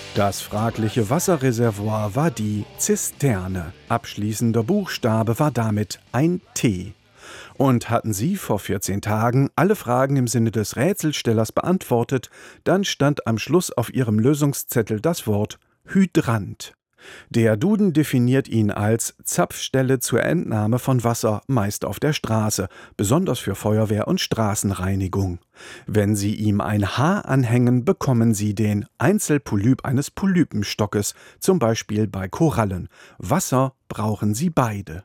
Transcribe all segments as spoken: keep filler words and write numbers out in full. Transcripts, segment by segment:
Das fragliche Wasserreservoir war die Zisterne. Abschließender Buchstabe war damit ein T. Und hatten Sie vor vierzehn Tagen alle Fragen im Sinne des Rätselstellers beantwortet, dann stand am Schluss auf Ihrem Lösungszettel das Wort Hydrant. Der Duden definiert ihn als Zapfstelle zur Entnahme von Wasser, meist auf der Straße, besonders für Feuerwehr und Straßenreinigung. Wenn Sie ihm ein H anhängen, bekommen Sie den Einzelpolyp eines Polypenstockes, zum Beispiel bei Korallen. Wasser brauchen Sie beide.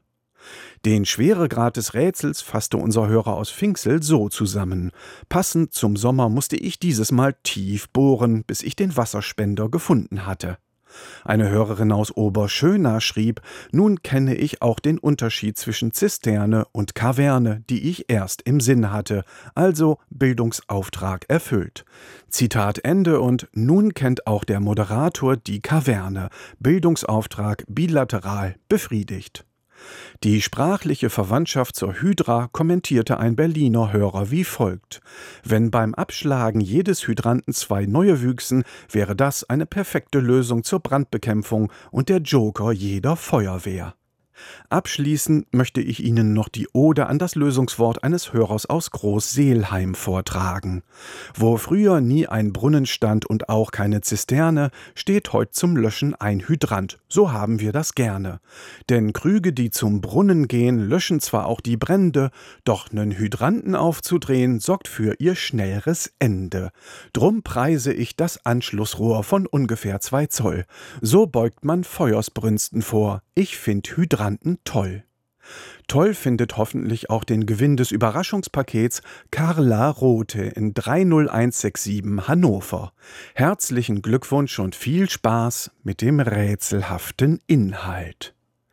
Den Schweregrad des Rätsels fasste unser Hörer aus Finksel so zusammen. Passend zum Sommer musste ich dieses Mal tief bohren, bis ich den Wasserspender gefunden hatte. Eine Hörerin aus Oberschöna schrieb, nun kenne ich auch den Unterschied zwischen Zisterne und Kaverne, die ich erst im Sinn hatte, also Bildungsauftrag erfüllt. Zitat Ende und nun kennt auch der Moderator die Kaverne, Bildungsauftrag bilateral befriedigt. Die sprachliche Verwandtschaft zur Hydra kommentierte ein Berliner Hörer wie folgt: Wenn beim Abschlagen jedes Hydranten zwei neue wüchsen, wäre das eine perfekte Lösung zur Brandbekämpfung und der Joker jeder Feuerwehr. Abschließend möchte ich Ihnen noch die Ode an das Lösungswort eines Hörers aus Großseelheim vortragen. Wo früher nie ein Brunnen stand und auch keine Zisterne, steht heut zum Löschen ein Hydrant. So haben wir das gerne. Denn Krüge, die zum Brunnen gehen, löschen zwar auch die Brände, doch nen Hydranten aufzudrehen, sorgt für ihr schnelleres Ende. Drum preise ich das Anschlussrohr von ungefähr zwei Zoll. So beugt man Feuersbrünsten vor. Ich find Hydranten toll. Toll findet hoffentlich auch den Gewinn des Überraschungspakets Carla Rothe in drei null eins sechs sieben Hannover. Herzlichen Glückwunsch und viel Spaß mit dem rätselhaften Inhalt.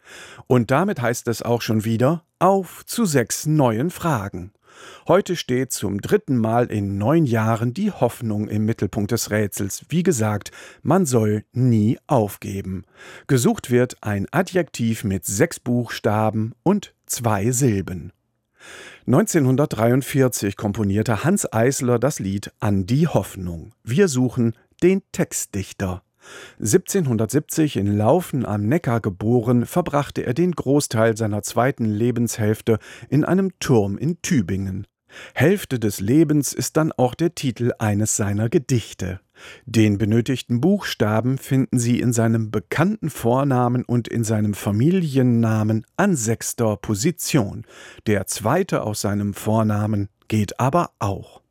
Und damit heißt es auch schon wieder auf zu sechs neuen Fragen. Heute steht zum dritten Mal in neun Jahren die Hoffnung im Mittelpunkt des Rätsels. Wie gesagt, man soll nie aufgeben. Gesucht wird ein Adjektiv mit sechs Buchstaben und zwei Silben. neunzehnhundertdreiundvierzig komponierte Hanns Eisler das Lied An die Hoffnung. Wir suchen den Textdichter. siebzehnhundertsiebzig in Laufen am Neckar geboren, verbrachte er den Großteil seiner zweiten Lebenshälfte in einem Turm in Tübingen. Hälfte des Lebens ist dann auch der Titel eines seiner Gedichte. Den benötigten Buchstaben finden Sie in seinem bekannten Vornamen und in seinem Familiennamen an sechster Position. Der zweite aus seinem Vornamen geht aber auch.